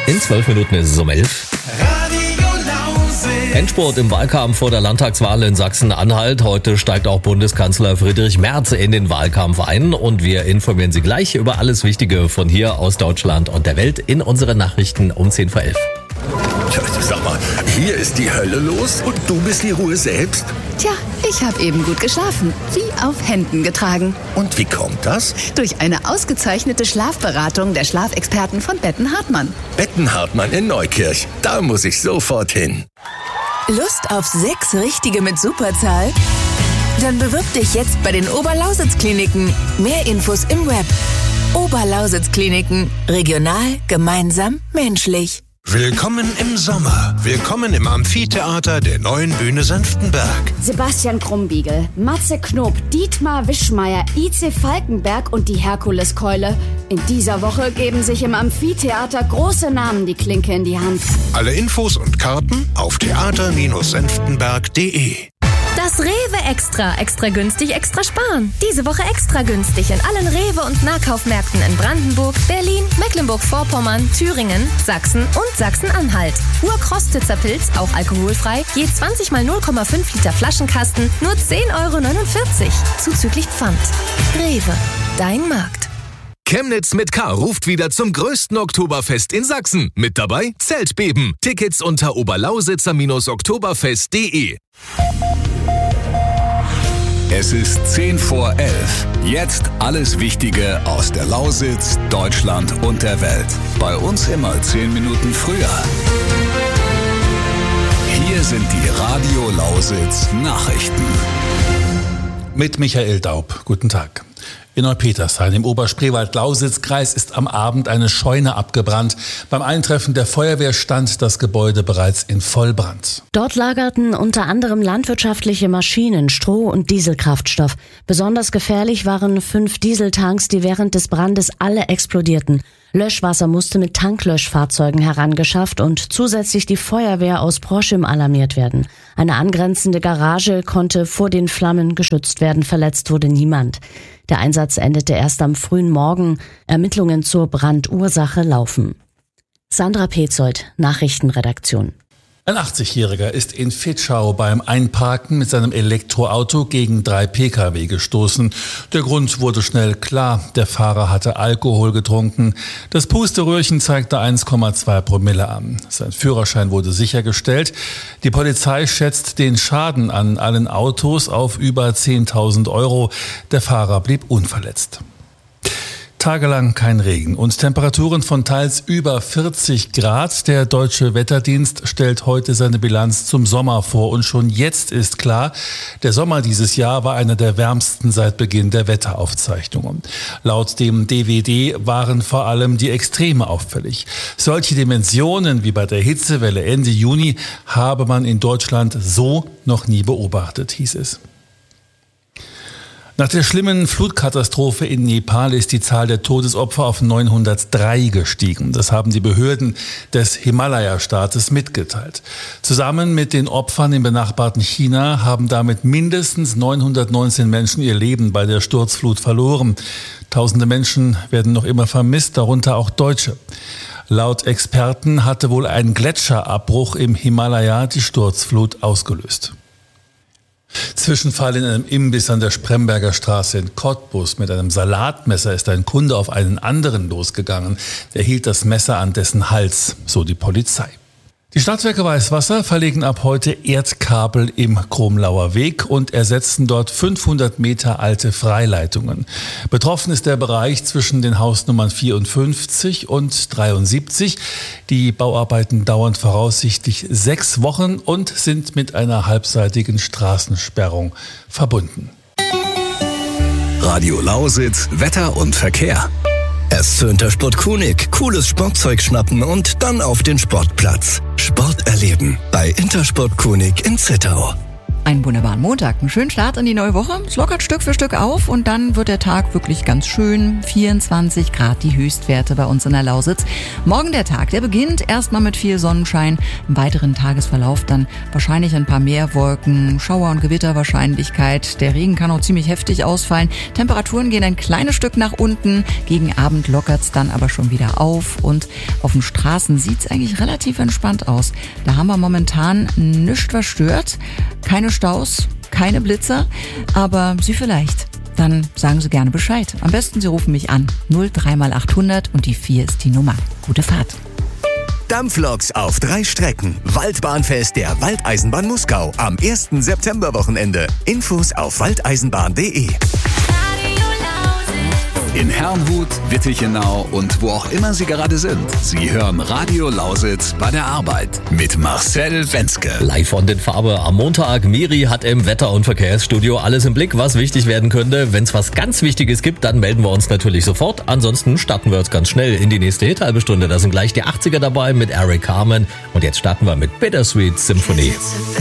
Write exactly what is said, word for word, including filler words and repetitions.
In zwölf Minuten ist es um elf. Endspurt im Wahlkampf vor der Landtagswahl in Sachsen-Anhalt. Heute steigt auch Bundeskanzler Friedrich Merz in den Wahlkampf ein und wir informieren Sie gleich über alles Wichtige von hier aus Deutschland und der Welt in unseren Nachrichten um zehn vor elf. Tja, sag mal, hier ist die Hölle los und du bist die Ruhe selbst? Tja, ich habe eben gut geschlafen, wie auf Händen getragen. Und wie kommt das? Durch eine ausgezeichnete Schlafberatung der Schlafexperten von Betten Hartmann. Betten Hartmann in Neukirch, da muss ich sofort hin. Lust auf sechs Richtige mit Superzahl? Dann bewirb dich jetzt bei den Oberlausitz-Kliniken. Mehr Infos im Web. Oberlausitz-Kliniken. Regional, gemeinsam, menschlich. Willkommen im Sommer. Willkommen im Amphitheater der neuen Bühne Senftenberg. Sebastian Krumbiegel, Matze Knob, Dietmar Wischmeier, I C Falkenberg und die Herkuleskeule. In dieser Woche geben sich im Amphitheater große Namen die Klinke in die Hand. Alle Infos und Karten auf theater Bindestrich senftenberg punkt de. Das Rewe Extra. Extra günstig, extra sparen. Diese Woche extra günstig in allen Rewe- und Nahkaufmärkten in Brandenburg, Berlin, Mecklenburg-Vorpommern, Thüringen, Sachsen und Sachsen-Anhalt. Urkrostitzer Pilz, auch alkoholfrei, je zwanzig mal null Komma fünf Liter Flaschenkasten, nur zehn Euro neunundvierzig. Zuzüglich Pfand. Rewe, dein Markt. Chemnitz mit K ruft wieder zum größten Oktoberfest in Sachsen. Mit dabei Zeltbeben. Tickets unter oberlausitzer Oktoberfest punkt de. Es ist zehn vor elf. Jetzt alles Wichtige aus der Lausitz, Deutschland und der Welt. Bei uns immer zehn Minuten früher. Hier sind die Radio Lausitz Nachrichten. Mit Michael Daub. Guten Tag. In Neupetershain im Oberspreewald-Lausitz-Kreis ist am Abend eine Scheune abgebrannt. Beim Eintreffen der Feuerwehr stand das Gebäude bereits in Vollbrand. Dort lagerten unter anderem landwirtschaftliche Maschinen, Stroh- und Dieselkraftstoff. Besonders gefährlich waren fünf Dieseltanks, die während des Brandes alle explodierten. Löschwasser musste mit Tanklöschfahrzeugen herangeschafft und zusätzlich die Feuerwehr aus Proschim alarmiert werden. Eine angrenzende Garage konnte vor den Flammen geschützt werden, verletzt wurde niemand. Der Einsatz endete erst am frühen Morgen. Ermittlungen zur Brandursache laufen. Sandra Petzold, Nachrichtenredaktion. Ein achtzigjähriger ist in Fitschau beim Einparken mit seinem Elektroauto gegen drei Pkw gestoßen. Der Grund wurde schnell klar. Der Fahrer hatte Alkohol getrunken. Das Pusteröhrchen zeigte eins Komma zwei Promille an. Sein Führerschein wurde sichergestellt. Die Polizei schätzt den Schaden an allen Autos auf über zehntausend Euro. Der Fahrer blieb unverletzt. Tagelang kein Regen und Temperaturen von teils über vierzig Grad. Der Deutsche Wetterdienst stellt heute seine Bilanz zum Sommer vor. Und schon jetzt ist klar, der Sommer dieses Jahr war einer der wärmsten seit Beginn der Wetteraufzeichnungen. Laut dem D W D waren vor allem die Extreme auffällig. Solche Dimensionen wie bei der Hitzewelle Ende Juni habe man in Deutschland so noch nie beobachtet, hieß es. Nach der schlimmen Flutkatastrophe in Nepal ist die Zahl der Todesopfer auf neunhundertdrei gestiegen. Das haben die Behörden des Himalaya-Staates mitgeteilt. Zusammen mit den Opfern im benachbarten China haben damit mindestens neunhundertneunzehn Menschen ihr Leben bei der Sturzflut verloren. Tausende Menschen werden noch immer vermisst, darunter auch Deutsche. Laut Experten hatte wohl ein Gletscherabbruch im Himalaya die Sturzflut ausgelöst. Zwischenfall in einem Imbiss an der Spremberger Straße in Cottbus. Mit einem Salatmesser ist ein Kunde auf einen anderen losgegangen. Der hielt das Messer an dessen Hals, so die Polizei. Die Stadtwerke Weißwasser verlegen ab heute Erdkabel im Kromlauer Weg und ersetzen dort fünfhundert Meter alte Freileitungen. Betroffen ist der Bereich zwischen den Hausnummern vierundfünfzig und dreiundsiebzig. Die Bauarbeiten dauern voraussichtlich sechs Wochen und sind mit einer halbseitigen Straßensperrung verbunden. Radio Lausitz, Wetter und Verkehr. Erst zu Intersport Kunig, cooles Sportzeug schnappen und dann auf den Sportplatz. Sport erleben bei Intersport Kunig in Zittau. einen wunderbaren Montag, einen schönen Start in die neue Woche. Es lockert Stück für Stück auf und dann wird der Tag wirklich ganz schön. vierundzwanzig Grad die Höchstwerte bei uns in der Lausitz. Morgen der Tag, der beginnt erstmal mit viel Sonnenschein. Im weiteren Tagesverlauf dann wahrscheinlich ein paar mehr Wolken, Schauer- und Gewitterwahrscheinlichkeit. Der Regen kann auch ziemlich heftig ausfallen. Temperaturen gehen ein kleines Stück nach unten. Gegen Abend lockert's dann aber schon wieder auf und auf den Straßen sieht's eigentlich relativ entspannt aus. Da haben wir momentan nichts verstört. Keine Staus, keine Blitzer, aber Sie vielleicht. Dann sagen Sie gerne Bescheid. Am besten Sie rufen mich an. null drei mal achthundert und die vier ist die Nummer. Gute Fahrt. Dampfloks auf drei Strecken. Waldbahnfest der Waldeisenbahn Muskau am ersten September-Wochenende. Infos auf waldeisenbahn punkt de. In Herrnhut, Wittichenau und wo auch immer Sie gerade sind. Sie hören Radio Lausitz bei der Arbeit mit Marcel Wenzke. Live und in Farbe am Montag. Miri hat im Wetter- und Verkehrsstudio alles im Blick, was wichtig werden könnte. Wenn es was ganz Wichtiges gibt, dann melden wir uns natürlich sofort. Ansonsten starten wir jetzt ganz schnell in die nächste Hit-Halbe Stunde. Da sind gleich die achtziger dabei mit Eric Carmen. Und jetzt starten wir mit Bittersweet Symphony.